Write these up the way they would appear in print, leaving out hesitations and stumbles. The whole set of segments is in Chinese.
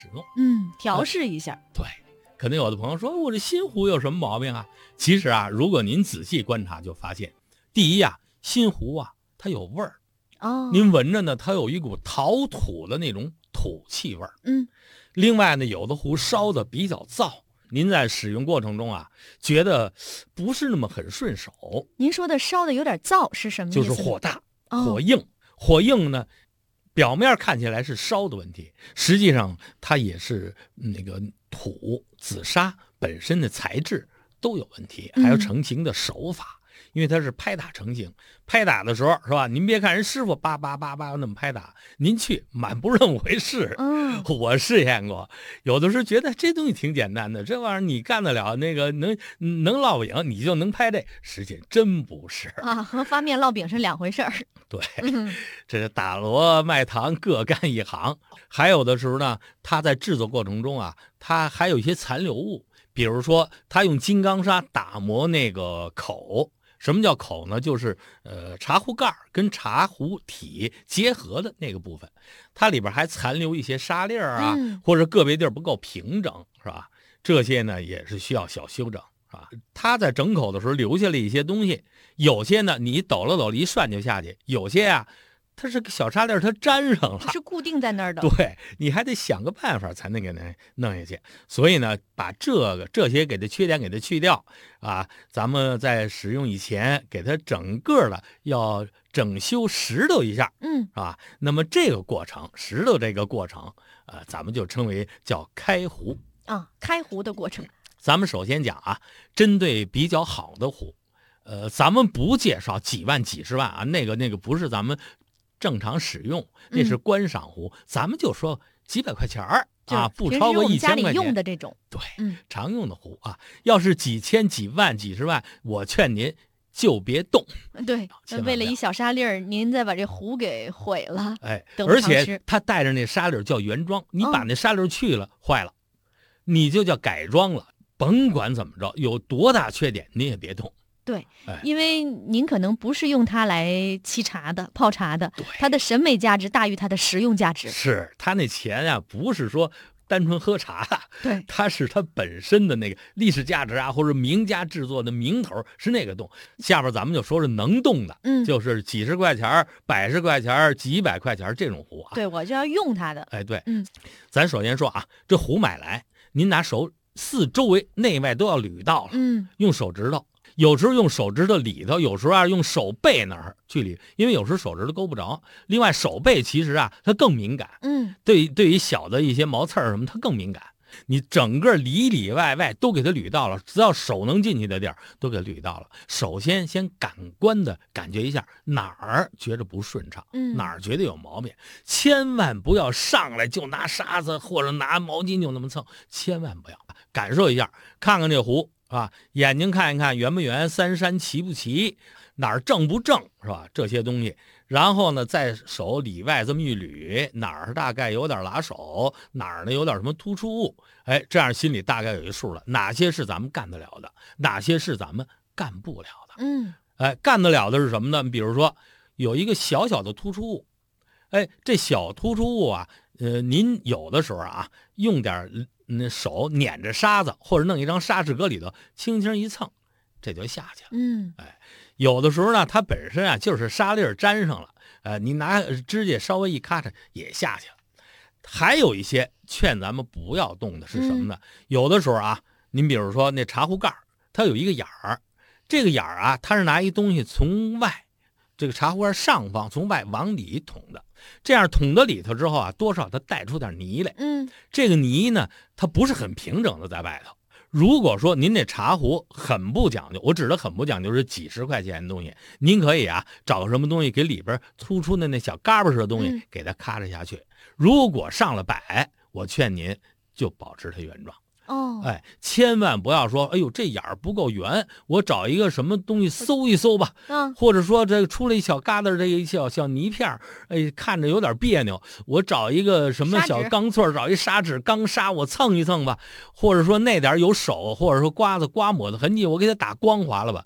调试一下。 对，可能有的朋友说我这新壶有什么毛病啊？其实啊，如果您仔细观察就发现，第一啊，新壶啊它有味儿。您闻着呢，它有一股陶土的那种土气味儿。另外呢，有的壶烧的比较燥，您在使用过程中啊，觉得不是那么很顺手。 您说的烧的有点燥是什么意思？ 就是火大、火硬。火硬呢，表面看起来是烧的问题，实际上它也是那个土紫砂本身的材质都有问题，还有成型的手法。因为它是拍打成型，拍打的时候是吧？您别看人师傅叭叭叭叭那么拍打，您去满不认为是。我试验过，有的时候觉得这东西挺简单的，这玩意儿你干得了，那个能烙饼，你就能拍这，实际真不是啊，和发面烙饼是两回事儿。 对，这是打锣卖糖各干一行。还有的时候呢，它在制作过程中啊，它还有一些残留物，比如说它用金刚砂打磨那个口。什么叫口呢？就是茶壶盖跟茶壶体结合的那个部分，它里边还残留一些沙粒啊，或者个别地儿不够平整，是吧？这些呢也是需要小修整，是吧？它在整口的时候留下了一些东西，有些呢你抖了抖一涮就下去，有些啊它是个小沙粒，它粘上了， 是固定在那儿的。 对，你还得想个办法才能给它弄下去。所以呢，把这些给它缺点给它去掉啊，咱们在使用以前给它整个的要整修石头一下，啊，那么这个过程，石头这个过程，咱们就称为叫开壶啊，开壶的过程。 咱们首先讲啊，针对比较好的壶，咱们不介绍几万几十万啊，那个不是咱们正常使用，那是观赏壶，咱们就说几百块钱啊，不超过1000块钱。 家里用的这种， 对，常用的壶啊，要是几千、几万、几十万，我劝您就别动。 对，为了一小沙粒儿，您再把这壶给毁了。 而且它带着那沙粒叫原装，你把那沙粒去了，坏了，你就叫改装了。甭管怎么着，有多大缺点，您也别动。 对，因为您可能不是用它来沏茶的、泡茶的，它的审美价值大于它的实用价值。 是，它那钱啊，不是说单纯喝茶， 对， 它是它本身的那个历史价值啊，或者名家制作的名头是那个动。下边咱们就说是能动的，就是几十块钱、100块钱、几百块钱这种壶啊。 对，我就要用它的。 对，咱首先说啊，这壶买来，您拿手四周围内外都要捋到了，用手指头。有时候用手指头里头，有时候用手背那儿去理，因为有时候手指头勾不着。另外手背其实啊，它更敏感，对于小的一些毛刺什么，它更敏感。你整个里外都给它捋到了，只要手能进去的地儿都给捋到了。首先感官的感觉一下哪儿觉着不顺畅，哪儿觉得有毛病，千万不要上来就拿沙子或者拿毛巾就那么蹭，千万不要，感受一下，看看这壶。眼睛看一看圆不圆，三山齐不齐，哪儿正不正，是吧？这些东西，然后呢，在手里外这么一捋，哪儿大概有点拉手，哪儿呢有点什么突出物，这样心里大概有一数了。哪些是咱们干得了的，哪些是咱们干不了的。干得了的是什么呢？比如说有一个小小的突出物，这小突出物啊，您有的时候啊，用点手捻着沙子，或者弄一张砂纸搁里头，轻轻一蹭，这就下去了。有的时候呢，它本身啊就是沙粒粘上了，你拿指甲稍微一咔嚓也下去了。还有一些劝咱们不要动的是什么呢？有的时候啊，您比如说那茶壶盖，它有一个眼儿，这个眼儿啊，它是拿一东西从外，这个茶壶盖上方从外往里捅的。这样捅到里头之后啊，多少它带出点泥来。这个泥呢，它不是很平整的在外头。如果说您那茶壶很不讲究，我指的很不讲究是几十块钱的东西，您可以啊找什么东西给里边突出的那小嘎巴似的东西给它咔嚓下去。如果上了100，我劝您就保持它原状。千万不要说，哎呦，这眼儿不够圆，我找一个什么东西搜一搜吧。或者说这出了一小疙瘩，这一小泥片，看着有点别扭，我找一个什么小钢刺，找一砂纸钢砂，我蹭一蹭吧。或者说那点有手或者说刮子刮抹的痕迹，我给它打光滑了吧。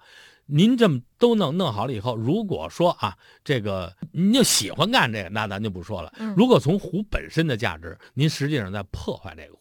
您这么都弄好了以后，如果说啊，这个您就喜欢干这个，那咱就不说了。如果从壶本身的价值，您实际上在破坏这个壶。